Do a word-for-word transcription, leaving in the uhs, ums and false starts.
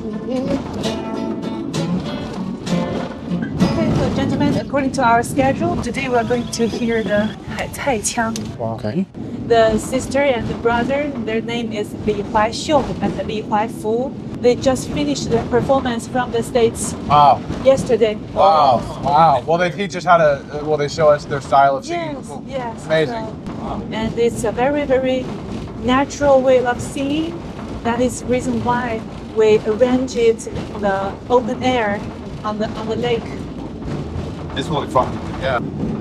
Okay, so gentlemen, according to our schedule, today we are going to hear the Hai Cai Qiang. Okay. The sister and the brother, their name is Li Huaixiu and Li Huaifu. They just finished their performance from the States Wow. yesterday. Wow. Wow. Well, they teach us how to, uh, well, they show us their style of singing. Yes, Cool. yes. Amazing. So, and it's a very, very natural way of singing. That is the reason why we arrange it in the open air on the on the lake. It's really fun. Yeah.